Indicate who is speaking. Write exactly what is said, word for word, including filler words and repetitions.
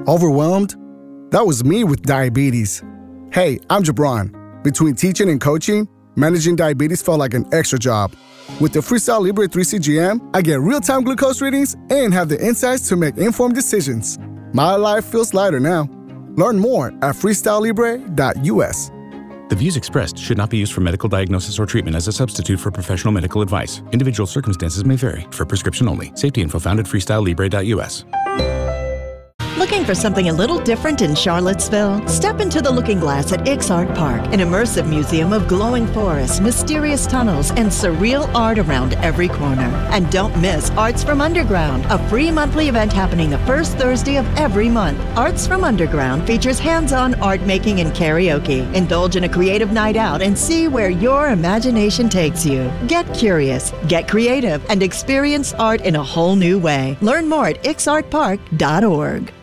Speaker 1: Overwhelmed? That was me with diabetes. Hey, I'm Jabron. Between teaching and coaching, managing diabetes felt like an extra job. With the Freestyle Libre three C G M, I get real-time glucose readings and have the insights to make informed decisions. My life feels lighter now. Learn more at freestyle libre dot u s.
Speaker 2: The views expressed should not be used for medical diagnosis or treatment as a substitute for professional medical advice. Individual circumstances may vary. For prescription only. Safety info found at freestyle libre dot u s.
Speaker 3: Looking for something a little different in Charlottesville? Step into the Looking Glass at Ixart Park, an immersive museum of glowing forests, mysterious tunnels, and surreal art around every corner. And don't miss Arts from Underground, a free monthly event happening the first Thursday of every month. Arts from Underground features hands-on art making and karaoke. Indulge in a creative night out and see where your imagination takes you. Get curious, get creative, and experience art in a whole new way. Learn more at ixart park dot org.